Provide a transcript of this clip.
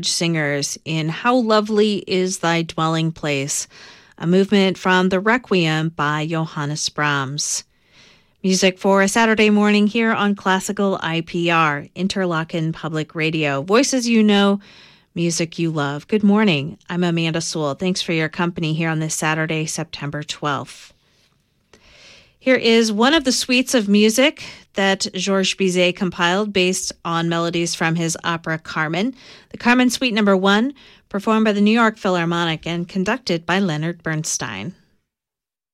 singers in How Lovely Is Thy Dwelling Place, a movement from the Requiem by Johannes Brahms. Music for a Saturday morning here on Classical IPR, Interlochen Public Radio. Voices you know, music you love. Good morning. I'm Amanda Sewell. Thanks for your company here on this Saturday, September 12th. Here is one of the suites of music that Georges Bizet compiled based on melodies from his opera Carmen. The Carmen Suite No. 1, performed by the New York Philharmonic and conducted by Leonard Bernstein.